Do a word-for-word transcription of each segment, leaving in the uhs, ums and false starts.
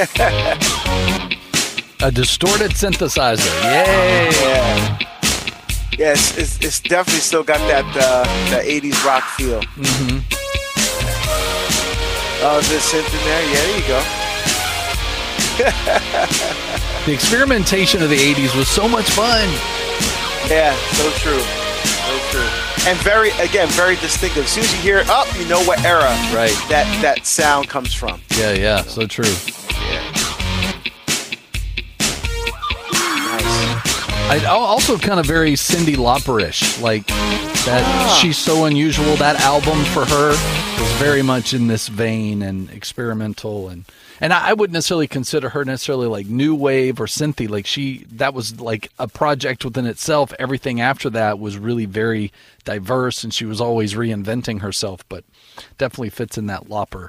A distorted synthesizer. Yay! Yeah. Yeah, it's, it's, it's definitely still got that uh, that eighties rock feel. Mm-hmm. Oh, is there synth in there? Yeah, there you go. The experimentation of the eighties was so much fun. Yeah, so true. So true. And very, again, very distinctive. As soon as you hear it up, you know what era right. that, that sound comes from. Yeah, yeah, so true. Yeah. I also kind of very Cyndi Lauper-ish, like that. Ah. She's So Unusual. That album for her was very much in this vein and experimental, and and I wouldn't necessarily consider her necessarily like new wave or synthy. Like she, that was like a project within itself. Everything after that was really very diverse, and she was always reinventing herself. But definitely fits in that Lauper.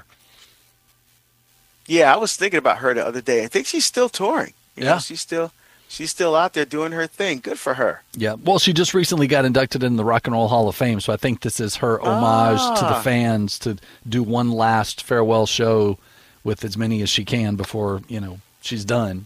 Yeah, I was thinking about her the other day. I think she's still touring. You Yeah, know, she's still. She's still out there doing her thing. Good for her. Yeah. Well, she just recently got inducted in the Rock and Roll Hall of Fame, so I think this is her homage ah. to the fans to do one last farewell show with as many as she can before, you know, she's done.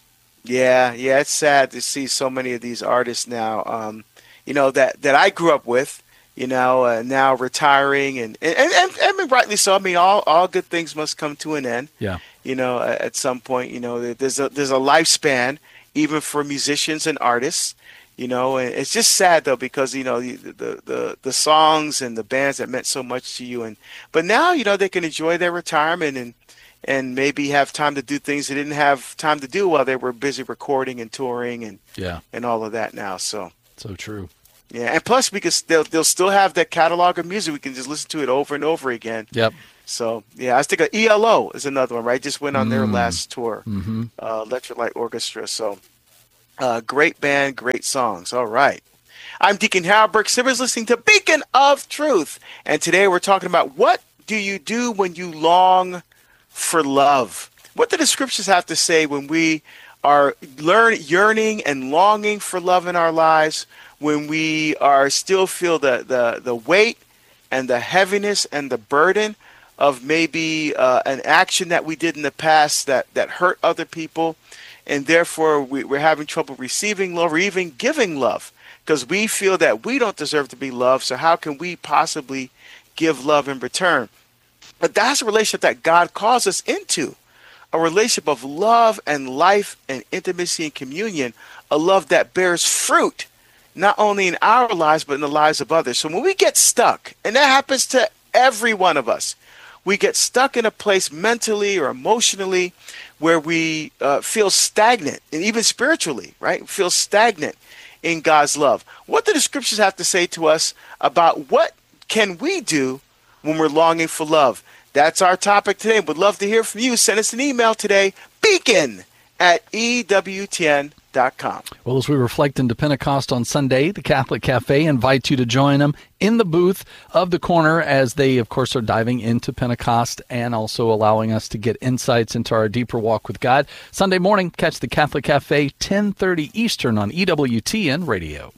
Yeah, yeah. It's sad to see so many of these artists now, um, you know, that, that I grew up with, you know, uh, now retiring. And, and, and, and rightly so. I mean, all, all good things must come to an end. Yeah. You know, at some point, you know, there's a, there's a lifespan even for musicians and artists, you know, and it's just sad though, because, you know, the, the, the, the songs and the bands that meant so much to you. And, but now, you know, they can enjoy their retirement and, and maybe have time to do things they didn't have time to do while they were busy recording and touring and, yeah, and all of that now. So, so true. Yeah. And plus because they'll, they'll still have that catalog of music. We can just listen to it over and over again. Yep. So, yeah, I was thinking E L O is another one, right? Just went on their Mm. last tour, Mm-hmm. uh, Electric Light Orchestra. So, uh, great band, great songs. All right. I'm Deacon Harold Burke Simmons, listening to Beacon of Truth. And today we're talking about what do you do when you long for love? What do the scriptures have to say when we are learn, yearning and longing for love in our lives, when we are still feel the, the, the weight and the heaviness and the burden of maybe uh, an action that we did in the past that, that hurt other people, and therefore we, we're having trouble receiving love or even giving love because we feel that we don't deserve to be loved, so how can we possibly give love in return? But that's a relationship that God calls us into, a relationship of love and life and intimacy and communion, a love that bears fruit, not only in our lives, but in the lives of others. So when we get stuck, and that happens to every one of us, we get stuck in a place mentally or emotionally where we uh, feel stagnant, and even spiritually, right? Feel stagnant in God's love. What do the scriptures have to say to us about what can we do when we're longing for love? That's our topic today. Would love to hear from you. Send us an email today, beacon at E W T N dot com. Well, as we reflect into Pentecost on Sunday, the Catholic Cafe invites you to join them in the booth of the corner as they, of course, are diving into Pentecost and also allowing us to get insights into our deeper walk with God. Sunday morning, catch the Catholic Cafe, ten thirty Eastern on E W T N Radio.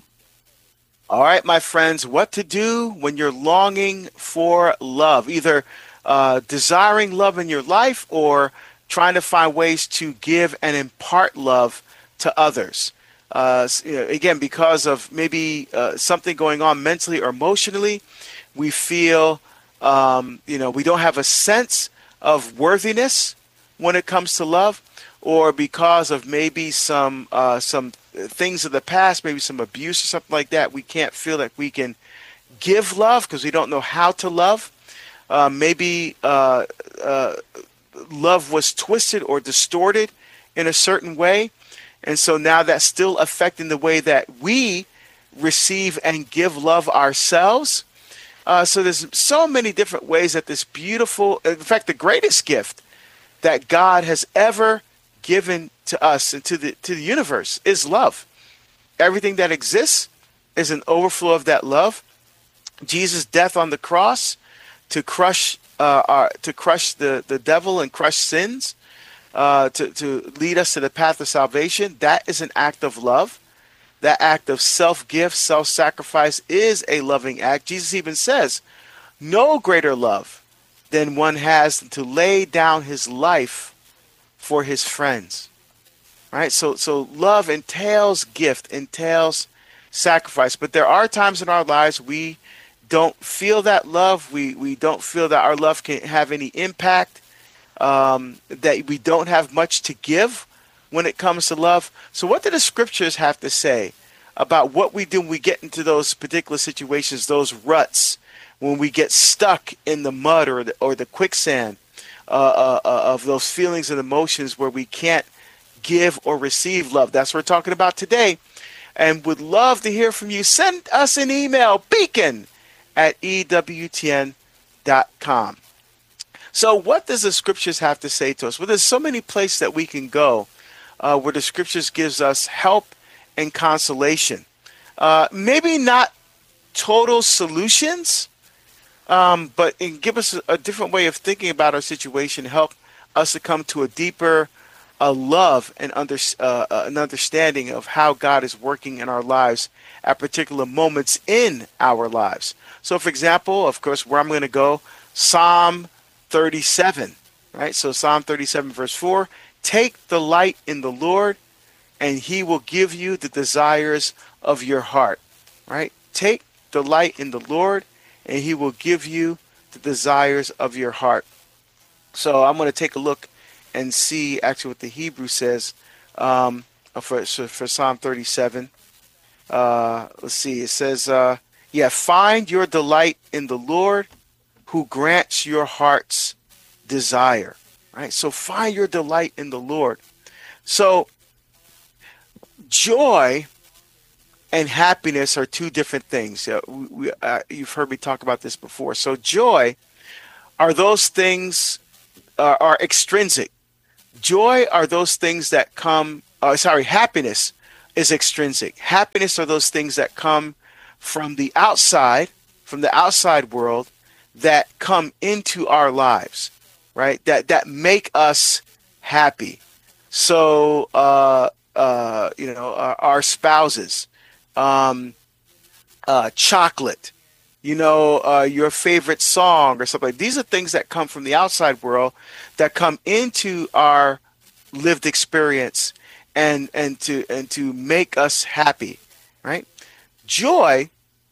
All right, my friends, what to do when you're longing for love, either uh, desiring love in your life or trying to find ways to give and impart love to others. Uh, you know, again, because of maybe uh, something going on mentally or emotionally, we feel, um, you know, we don't have a sense of worthiness when it comes to love, or because of maybe some uh, some things of the past, maybe some abuse or something like that, we can't feel that we can give love because we don't know how to love. Uh, maybe uh, uh, love was twisted or distorted in a certain way. And so now that's still affecting the way that we receive and give love ourselves. Uh, so there's so many different ways that this beautiful, in fact, the greatest gift that God has ever given to us and to the to the universe is love. Everything that exists is an overflow of that love. Jesus' death on the cross to crush uh, our, to crush the, the devil and crush sins. Uh, to, to lead us to the path of salvation, that is an act of love. That act of self-gift, self-sacrifice is a loving act. Jesus even says, no greater love than one has to lay down his life for his friends. Right? So so love entails gift, entails sacrifice. But there are times in our lives we don't feel that love. We we don't feel that our love can have any impact. Um, that we don't have much to give when it comes to love. So what do the scriptures have to say about what we do when we get into those particular situations, those ruts, when we get stuck in the mud or the, or the quicksand uh, uh, of those feelings and emotions where we can't give or receive love? That's what we're talking about today, and would love to hear from you. Send us an email, beacon at E W T N dot com. So what does the scriptures have to say to us? Well, there's so many places that we can go uh, where the scriptures gives us help and consolation. Uh, maybe not total solutions, um, but it give us a, a different way of thinking about our situation, help us to come to a deeper a love and under, uh, an understanding of how God is working in our lives at particular moments in our lives. So, for example, of course, where I'm going to go, Psalm thirty-seven, right? So Psalm thirty-seven, verse four, take delight in the Lord, and he will give you the desires of your heart, right? Take delight in the Lord, and he will give you the desires of your heart. So I'm going to take a look and see actually what the Hebrew says um, for, for Psalm thirty-seven. Uh, let's see. It says, uh, yeah, find your delight in the Lord, who grants your heart's desire. Right? So find your delight in the Lord. So joy and happiness are two different things. Uh, we, we, uh, you've heard me talk about this before. So joy are those things uh, are extrinsic. Joy are those things that come, uh, sorry, happiness is extrinsic. Happiness are those things that come from the outside, from the outside world, that come into our lives, right? That that make us happy. So, uh, uh, you know, our, our spouses, um, uh, chocolate, you know, uh, your favorite song or something. These are things that come from the outside world that come into our lived experience and and to and to make us happy, right? Joy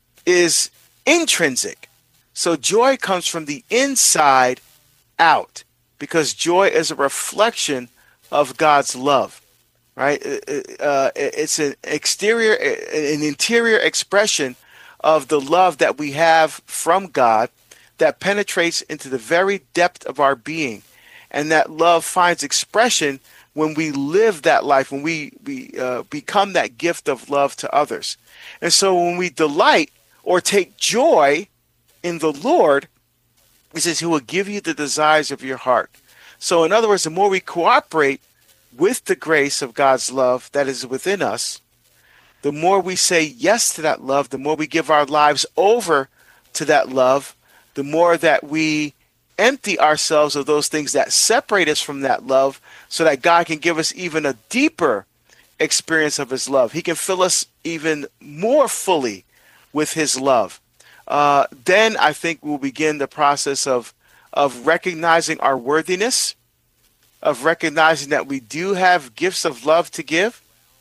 is intrinsic. So joy comes from the inside out, because joy is a reflection of God's love, right? Uh, it's an exterior, an interior expression of the love that we have from God that penetrates into the very depth of our being. And that love finds expression when we live that life, when we, we uh, become that gift of love to others. And so when we delight or take joy in the Lord, he says he will give you the desires of your heart. So in other words, the more we cooperate with the grace of God's love that is within us, the more we say yes to that love, the more we give our lives over to that love, the more that we empty ourselves of those things that separate us from that love, so that God can give us even a deeper experience of his love. He can fill us even more fully with his love. Uh, then I think we'll begin the process of of recognizing our worthiness, of recognizing that we do have gifts of love to give,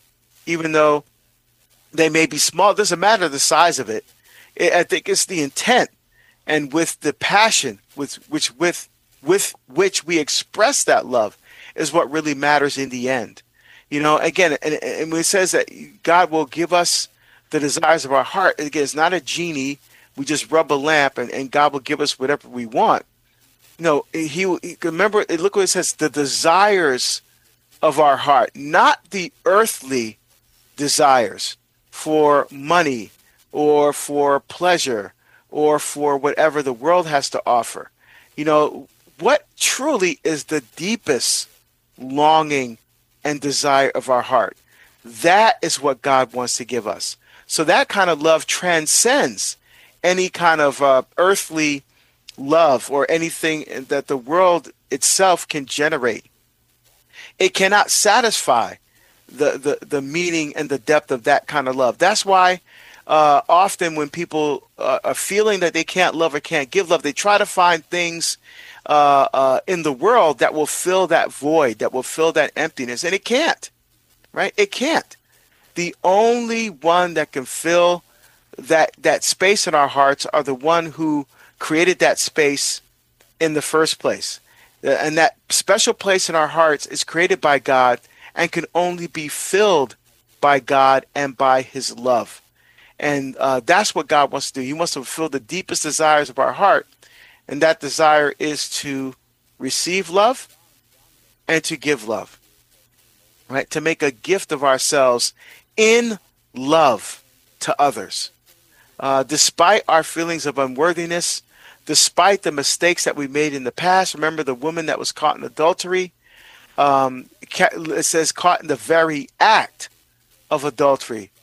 even though they may be small. It doesn't matter the size of it. it I think it's the intent and with the passion with which with with which we express that love is what really matters in the end. You know, again, and, and when it says that God will give us the desires of our heart, again, it's not a genie. We just rub a lamp and, and God will give us whatever we want. No, he, he remember, look what it says, the desires of our heart, not the earthly desires for money or for pleasure or for whatever the world has to offer. You know, what truly is the deepest longing and desire of our heart? That is what God wants to give us. So that kind of love transcends any kind of uh, earthly love or anything that the world itself can generate. It cannot satisfy the, the, the meaning and the depth of that kind of love. That's why uh, often when people uh, are feeling that they can't love or can't give love, they try to find things uh, uh, in the world that will fill that void, that will fill that emptiness. And it can't, right? It can't. The only one that can fill that that space in our hearts are the one who created that space in the first place. And that special place in our hearts is created by God and can only be filled by God and by his love. And uh, that's what God wants to do. He wants to fulfill the deepest desires of our heart. And that desire is to receive love and to give love, right? To make a gift of ourselves in love to others. Uh, despite our feelings of unworthiness, despite the mistakes that we made in the past. Remember the woman that was caught in adultery? Um, it says caught in the very act of adultery.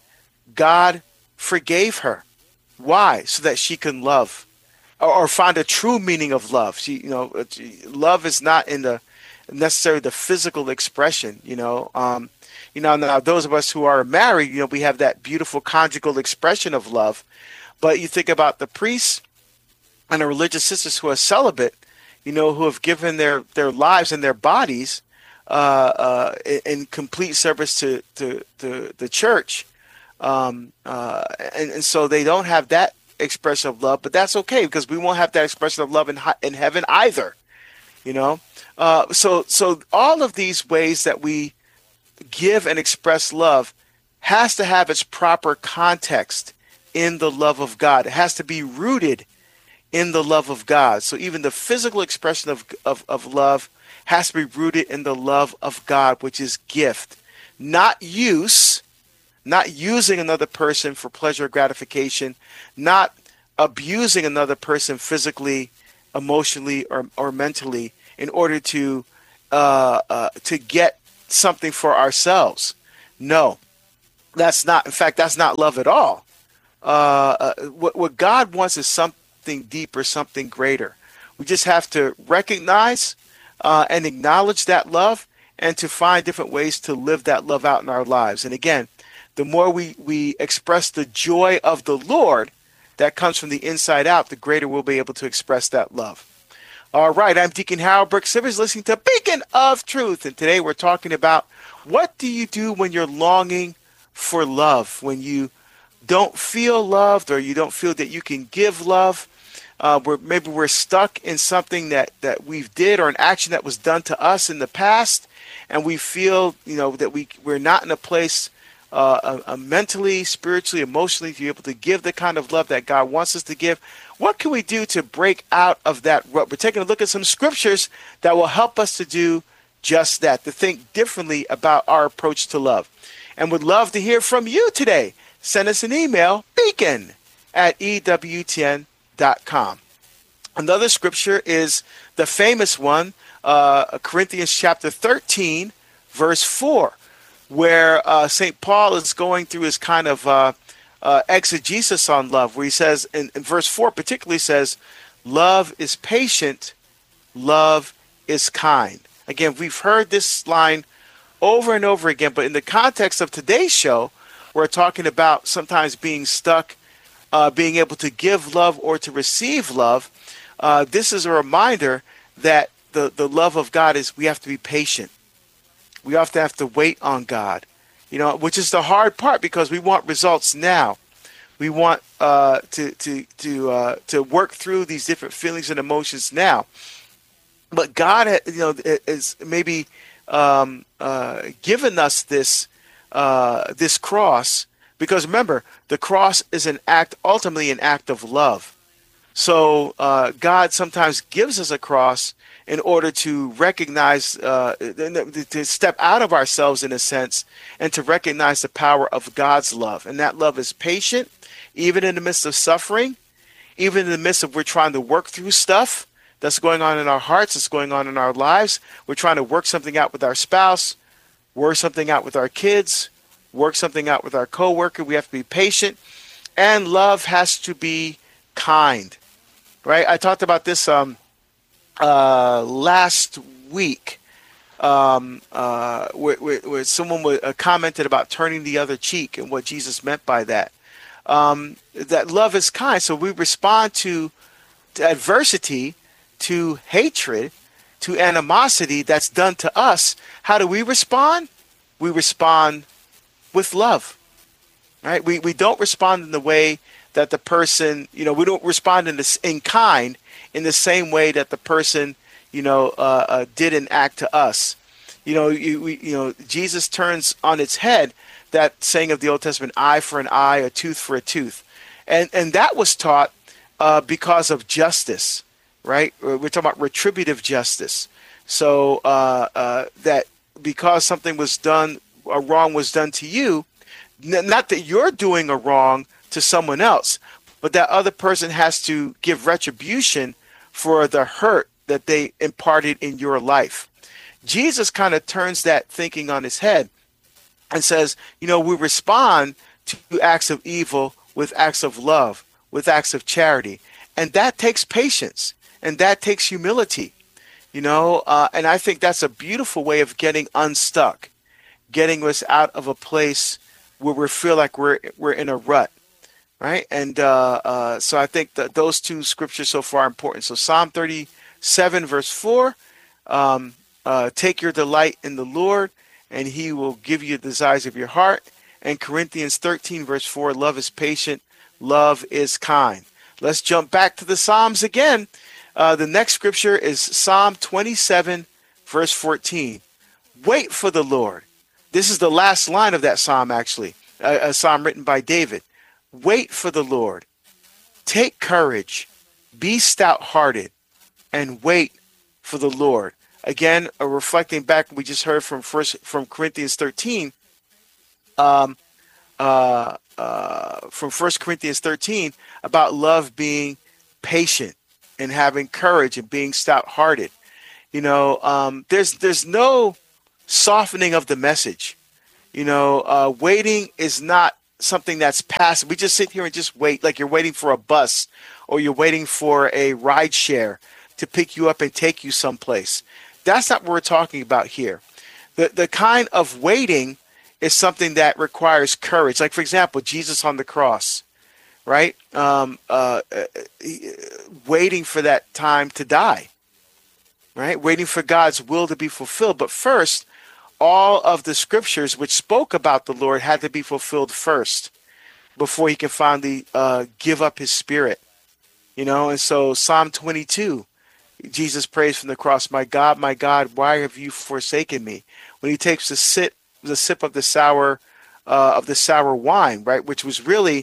God forgave her. Why? So that she can love or, or find a true meaning of love. She, you know, love is not in the necessarily the physical expression, you know. Um, you know, now those of us who are married, you know, we have that beautiful conjugal expression of love. But you think about the priests and the religious sisters who are celibate, you know, who have given their, their lives and their bodies uh, uh, in, in complete service to, to, to the church. Um, uh, and, and so they don't have that expression of love, but that's okay because we won't have that expression of love in, in heaven either, you know. Uh, so, so all of these ways that we give and express love has to have its proper context in the love of God. It has to be rooted in the love of God. So even the physical expression of, of, of love has to be rooted in the love of God, which is gift, not use, not using another person for pleasure or gratification, not abusing another person physically, emotionally, or, or mentally in order to uh, uh, to get something for ourselves. No, that's not. In fact, that's not love at all. Uh, uh, what, what God wants is something deeper, something greater. We just have to recognize uh, and acknowledge that love and to find different ways to live that love out in our lives. And again, the more we, we express the joy of the Lord that comes from the inside out, the greater we'll be able to express that love. All right, I'm Deacon Harold Brooks Sivers, listening to Beacon of Truth. And today we're talking about what do you do when you're longing for love, when you don't feel loved or you don't feel that you can give love. Uh, where maybe we're stuck in something that, that we've did or an action that was done to us in the past, and we feel, you know, that we, we're not in a place uh, uh, uh, mentally, spiritually, emotionally to be able to give the kind of love that God wants us to give. What can we do to break out of that rut? We're taking a look at some scriptures that will help us to do just that, to think differently about our approach to love. And would love to hear from you today. Send us an email, beacon at E W T N dot com. Another scripture is the famous one, uh, Corinthians chapter thirteen, verse four, where uh, Saint Paul is going through his kind of uh, uh, exegesis on love, where he says, in, in verse four particularly says, love is patient, love is kind. Again, we've heard this line over and over again, but in the context of today's show, we're talking about sometimes being stuck, uh, being able to give love or to receive love. Uh, this is a reminder that the, the love of God is we have to be patient. We often have to wait on God, you know, which is the hard part because we want results now. We want uh, to to to uh, to work through these different feelings and emotions now. But God, you know, is maybe um, uh, given us this. Uh, this cross, because remember, the cross is an act, ultimately an act of love. So uh, God sometimes gives us a cross in order to recognize, uh, to step out of ourselves in a sense, and to recognize the power of God's love. And that love is patient, even in the midst of suffering, even in the midst of we're trying to work through stuff that's going on in our hearts, that's going on in our lives. We're trying to work something out with our spouse, work something out with our kids, work something out with our coworker. We have to be patient, and love has to be kind, right? I talked about this um, uh, last week, um, uh, where, where, where someone w- uh, commented about turning the other cheek and what Jesus meant by that. um, that love is kind. So we respond to, to adversity, to hatred, to animosity that's done to us. How do we respond? We respond with love, right? We we don't respond in the way that the person, you know, we don't respond in this in kind in the same way that the person, you know, uh, uh, did an act to us. You know, you we, you know, Jesus turns on its head that saying of the Old Testament, eye for an eye, a tooth for a tooth, and and that was taught uh, because of justice, right? We're talking about retributive justice. So uh, uh, that because something was done, a wrong was done to you, n- not that you're doing a wrong to someone else, but that other person has to give retribution for the hurt that they imparted in your life. Jesus kind of turns that thinking on its head and says, you know, we respond to acts of evil with acts of love, with acts of charity. And that takes patience and that takes humility, you know, uh, and I think that's a beautiful way of getting unstuck, getting us out of a place where we feel like we're we're in a rut. Right. And uh, uh, so I think that those two scriptures so far are important. So Psalm thirty-seven, verse four, um, uh, take your delight in the Lord, and he will give you the desires of your heart. And Corinthians thirteen, verse four, love is patient, love is kind. Let's jump back to the Psalms again. Uh, the next scripture is Psalm twenty-seven, verse fourteen. Wait for the Lord. This is the last line of that psalm, actually, a, a psalm written by David. Wait for the Lord. Take courage. Be stout-hearted and wait for the Lord. Again, uh, reflecting back, we just heard from first from Corinthians thirteen, um, uh, uh, from First Corinthians thirteen about love being patient and having courage and being stout-hearted. You know, um, there's there's no softening of the message. You know, uh, waiting is not something that's passive. We just sit here and just wait, like you're waiting for a bus or you're waiting for a ride share to pick you up and take you someplace. That's not what we're talking about here. The the kind of waiting is something that requires courage. Like, for example, Jesus on the cross, right? Um, uh, uh, waiting for that time to die, right? Waiting for God's will to be fulfilled. But first, all of the scriptures which spoke about the Lord had to be fulfilled first before he could finally uh, give up his spirit, you know. And so Psalm twenty-two, Jesus prays from the cross, my God, my God, why have you forsaken me? When he takes the sip, the sip of the sour, uh, of the sour wine, right, which was really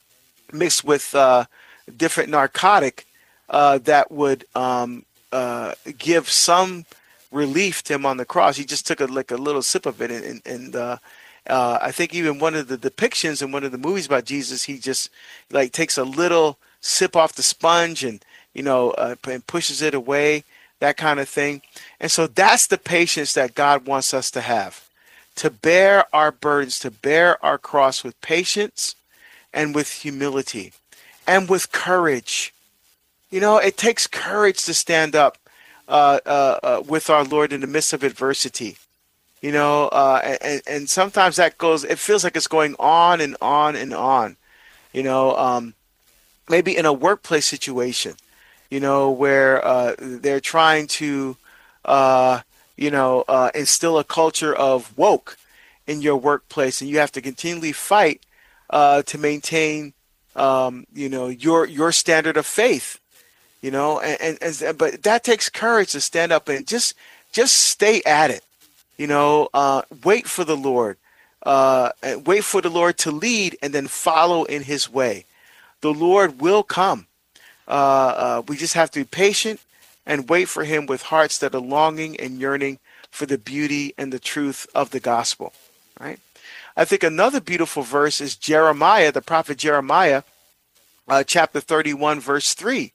mixed with uh, different narcotic uh, that would um, uh, give some relief to him on the cross. He just took a, like a little sip of it, and, and, and uh, uh, I think even one of the depictions in one of the movies about Jesus, he just like takes a little sip off the sponge and you know uh, and pushes it away, that kind of thing. And so that's the patience that God wants us to have, to bear our burdens, to bear our cross with patience and with humility and with courage. You know, it takes courage to stand up Uh, uh, uh, with our Lord in the midst of adversity, you know, uh, and, and sometimes that goes, it feels like it's going on and on and on, you know, um, maybe in a workplace situation, you know, where uh, they're trying to, uh, you know, uh, instill a culture of woke in your workplace, and you have to continually fight uh, to maintain, um, you know, your your standard of faith. You know, and, and, and but that takes courage to stand up and just just stay at it. You know, uh, wait for the Lord, uh, and wait for the Lord to lead, and then follow in His way. The Lord will come. Uh, uh, we just have to be patient and wait for Him with hearts that are longing and yearning for the beauty and the truth of the gospel. Right. I think another beautiful verse is Jeremiah, the prophet Jeremiah, uh, chapter thirty-one, verse three.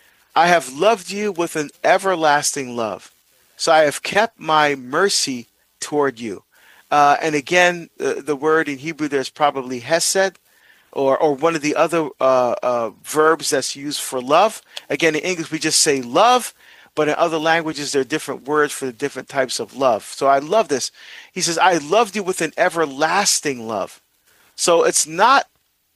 I have loved you with an everlasting love, so I have kept my mercy toward you. Uh, and again, uh, the word in Hebrew, there's probably hesed, or or one of the other uh, uh, verbs that's used for love. Again, in English, we just say love, but in other languages, there are different words for the different types of love. So I love this. He says, I loved you with an everlasting love. So it's not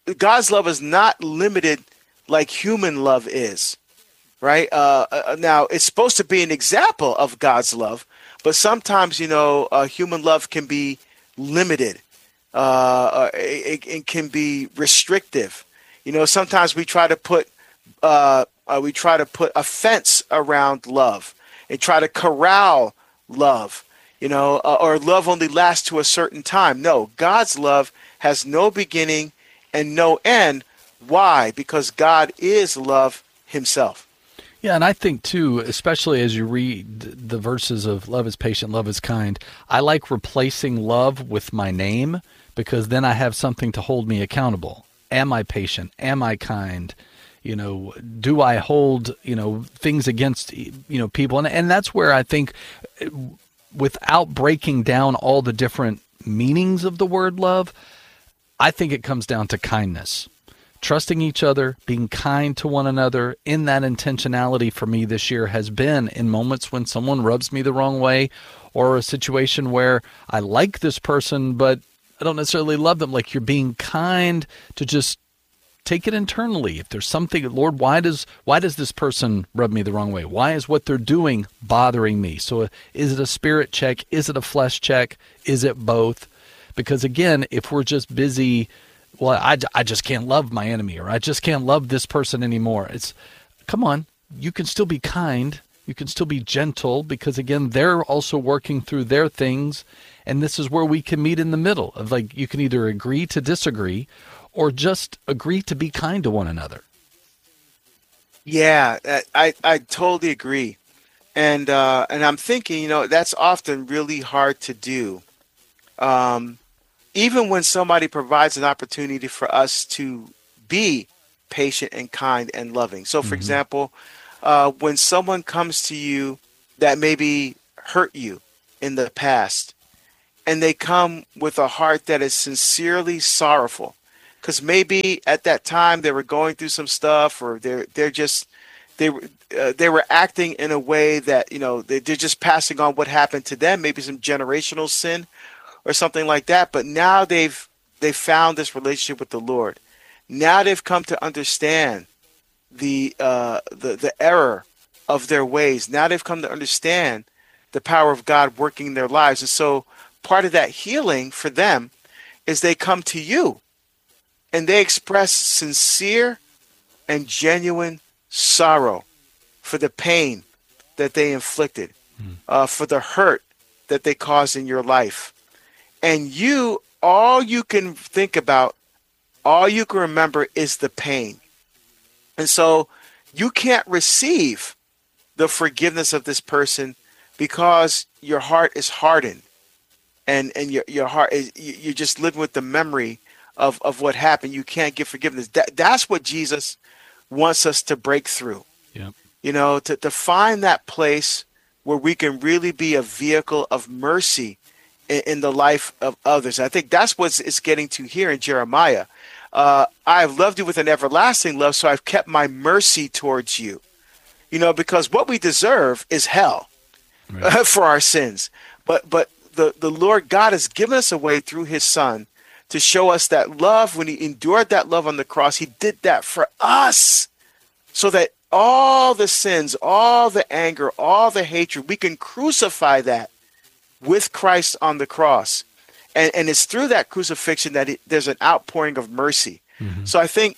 God's love is not limited like human love is, right? Uh, uh, now, it's supposed to be an example of God's love, but sometimes, you know, uh, human love can be limited. Uh, it, it can be restrictive. You know, sometimes we try to put uh, uh, we try to put a fence around love and try to corral love. You know, uh, or love only lasts to a certain time. No, God's love has no beginning and no end. Why? Because God is love himself. Yeah, and I think, too, especially as you read the verses of love is patient, love is kind, I like replacing love with my name, because then I have something to hold me accountable. Am I patient? Am I kind? You know, do I hold, you know, things against, you know, people? And, and that's where I think, without breaking down all the different meanings of the word love, I think it comes down to kindness. Trusting each other, being kind to one another. In that intentionality for me this year has been in moments when someone rubs me the wrong way, or a situation where I like this person, but I don't necessarily love them. Like, you're being kind to just take it internally. If there's something, Lord, why does why does this person rub me the wrong way? Why is what they're doing bothering me? So is it a spirit check? Is it a flesh check? Is it both? Because again, if we're just busy, well, I, I just can't love my enemy, or I just can't love this person anymore. It's, come on, you can still be kind. You can still be gentle, because again, they're also working through their things. And this is where we can meet in the middle of, like, you can either agree to disagree or just agree to be kind to one another. Yeah, I, I totally agree. And, uh, and I'm thinking, you know, that's often really hard to do. Um, even when somebody provides an opportunity for us to be patient and kind and loving. So, for mm-hmm. example, uh, when someone comes to you that maybe hurt you in the past, and they come with a heart that is sincerely sorrowful, because maybe at that time they were going through some stuff, or they're they're just they were uh, they were acting in a way that, you know, they, they're just passing on what happened to them, maybe some generational sin or something like that. But now they've they've found this relationship with the Lord. Now they've come to understand the uh, the the error of their ways. Now they've come to understand the power of God working in their lives, and so part of that healing for them is they come to you and they express sincere and genuine sorrow for the pain that they inflicted, mm. uh, for the hurt that they caused in your life. And you, all you can think about, all you can remember is the pain. And so you can't receive the forgiveness of this person because your heart is hardened. And and your your heart is, you're just living with the memory of, of what happened. You can't give forgiveness. That that's what Jesus wants us to break through. Yep. You know, to, to find that place where we can really be a vehicle of mercy in, in the life of others. I think that's what it's getting to here in Jeremiah. Uh, I have loved you with an everlasting love, so I've kept my mercy towards you. You know, because what we deserve is hell, right, uh, for our sins. But but The, the Lord God has given us a way through his son to show us that love. When he endured that love on the cross, he did that for us so that all the sins, all the anger, all the hatred, we can crucify that with Christ on the cross. And, and it's through that crucifixion that it, there's an outpouring of mercy. Mm-hmm. So I think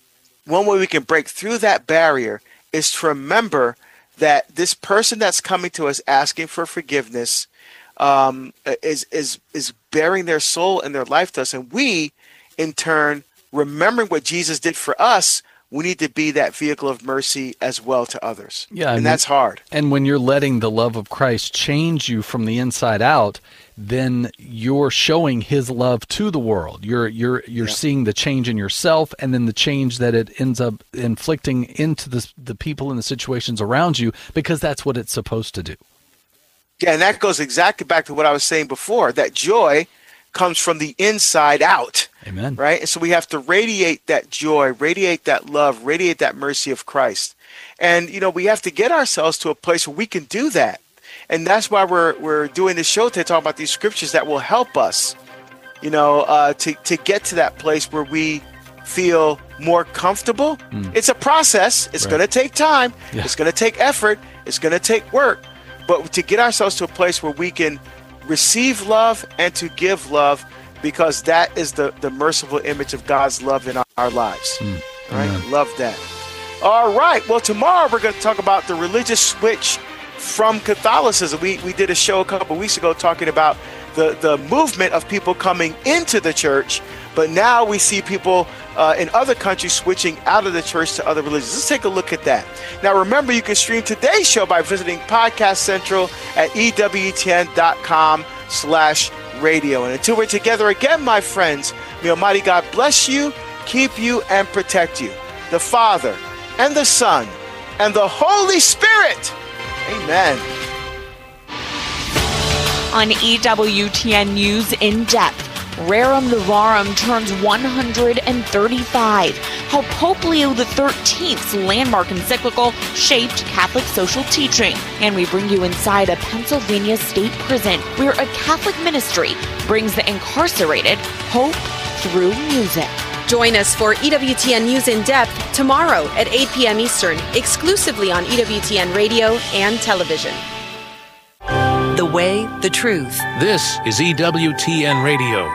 one way we can break through that barrier is to remember that this person that's coming to us asking for forgiveness um, is is is bearing their soul and their life to us, and we, in turn, remembering what Jesus did for us, we need to be that vehicle of mercy as well to others. Yeah, and, and that's hard. And when you're letting the love of Christ change you from the inside out, then you're showing his love to the world. You're you're you're yeah. seeing the change in yourself, and then the change that it ends up inflicting into the the people and the situations around you, because that's what it's supposed to do. Yeah, and that goes exactly back to what I was saying before, that joy comes from the inside out. Amen. Right? And so we have to radiate that joy, radiate that love, radiate that mercy of Christ. And, you know, we have to get ourselves to a place where we can do that. And that's why we're we're doing this show to talk about these scriptures that will help us, you know, uh, to, to get to that place where we feel more comfortable. Mm. It's a process. It's right. going to take time. Yeah. It's going to take effort. It's going to take work. But to get ourselves to a place where we can receive love and to give love, because that is the, the merciful image of God's love in our, our lives. Mm. All right? Amen. Love that. All right. Well, tomorrow we're going to talk about the religious switch from Catholicism. We we did a show a couple of weeks ago talking about the, the movement of people coming into the church, but now we see people uh, in other countries switching out of the church to other religions. Let's take a look at that. Now, remember, you can stream today's show by visiting Podcast Central at E W T N dot com slash radio. And until we're together again, my friends, may Almighty God bless you, keep you, and protect you. The Father, and the Son, and the Holy Spirit. Amen. On E W T N News In Depth, Rerum Novarum turns one hundred thirty-five. How Pope Leo the thirteenth's landmark encyclical shaped Catholic social teaching. And we bring you inside a Pennsylvania state prison where a Catholic ministry brings the incarcerated hope through music. Join us for E W T N News In Depth tomorrow at eight p.m. Eastern, exclusively on E W T N Radio and television. The way, the truth. This is E W T N Radio.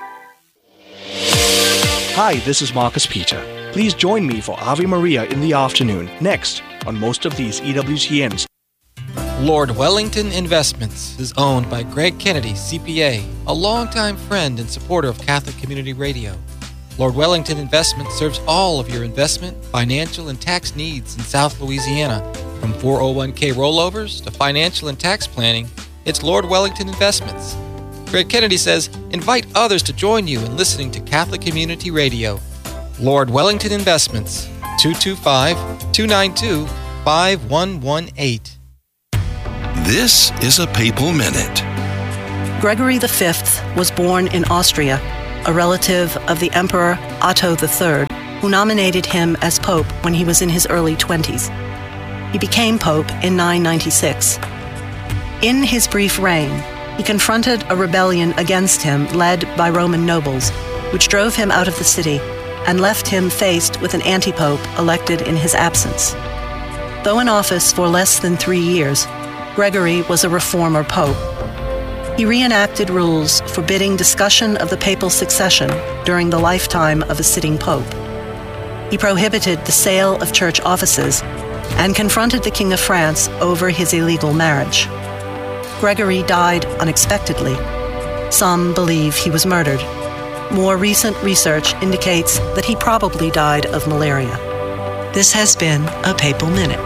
Hi, this is Marcus Peter. Please join me for Ave Maria in the afternoon, next on most of these E W T Ns. Lord Wellington Investments is owned by Greg Kennedy, C P A, a longtime friend and supporter of Catholic Community Radio. Lord Wellington Investments serves all of your investment, financial, and tax needs in South Louisiana. From four oh one k rollovers to financial and tax planning, it's Lord Wellington Investments. Greg Kennedy says, invite others to join you in listening to Catholic Community Radio. Lord Wellington Investments, two two five, two nine two, five one one eight. This is a Papal Minute. Gregory the Fifth was born in Austria, a relative of the Emperor Otto the Third, who nominated him as Pope when he was in his early twenties. He became Pope in nine ninety-six. In his brief reign, he confronted a rebellion against him led by Roman nobles, which drove him out of the city and left him faced with an anti-pope elected in his absence. Though in office for less than three years, Gregory was a reformer pope. He reenacted rules forbidding discussion of the papal succession during the lifetime of a sitting pope. He prohibited the sale of church offices and confronted the King of France over his illegal marriage. Gregory died unexpectedly. Some believe he was murdered. More recent research indicates that he probably died of malaria. This has been a Papal Minute.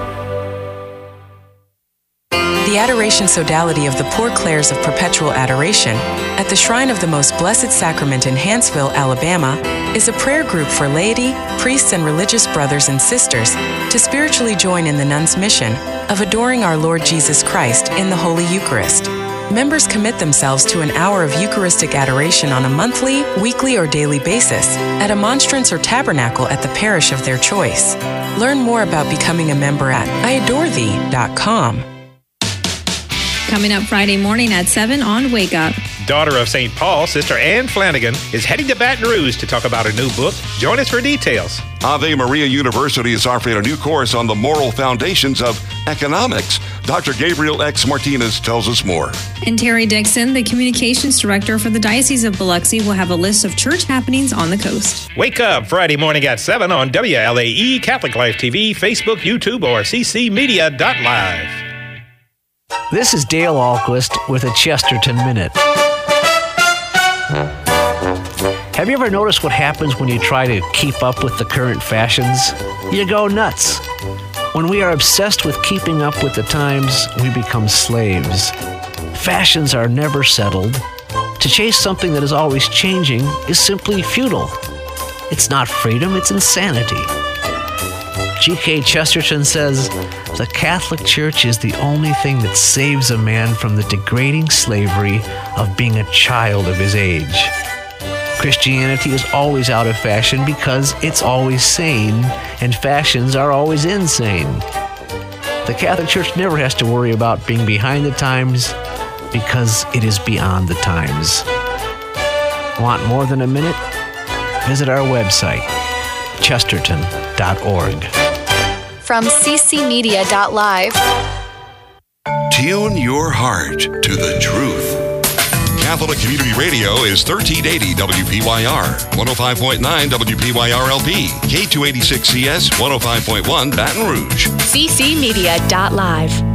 The Adoration Sodality of the Poor Clares of Perpetual Adoration at the Shrine of the Most Blessed Sacrament in Hanceville, Alabama, is a prayer group for laity, priests, and religious brothers and sisters to spiritually join in the nuns' mission of adoring our Lord Jesus Christ in the Holy Eucharist. Members commit themselves to an hour of Eucharistic adoration on a monthly, weekly, or daily basis at a monstrance or tabernacle at the parish of their choice. Learn more about becoming a member at I adore thee dot com. Coming up Friday morning at seven on Wake Up. Daughter of Saint Paul, Sister Anne Flanagan, is heading to Baton Rouge to talk about her new book. Join us for details. Ave Maria University is offering a new course on the moral foundations of economics. Doctor Gabriel X. Martinez tells us more. And Terry Dixon, the communications director for the Diocese of Biloxi, will have a list of church happenings on the coast. Wake Up Friday morning at seven on W L A E, Catholic Life T V, Facebook, YouTube, or c c media dot live. This is Dale Ahlquist with a Chesterton Minute. Have you ever noticed what happens when you try to keep up with the current fashions? You go nuts. When we are obsessed with keeping up with the times, we become slaves. Fashions are never settled. To chase something that is always changing is simply futile. It's not freedom, it's insanity. G K Chesterton says, the Catholic Church is the only thing that saves a man from the degrading slavery of being a child of his age. Christianity is always out of fashion because it's always sane, and fashions are always insane. The Catholic Church never has to worry about being behind the times because it is beyond the times. Want more than a minute? Visit our website, chesterton dot org. From c c media dot live. Tune your heart to the truth. Catholic Community Radio is thirteen eighty W P Y R, one oh five point nine W P Y R L P, K two eighty-six C S, one oh five point one Baton Rouge. c c media dot live.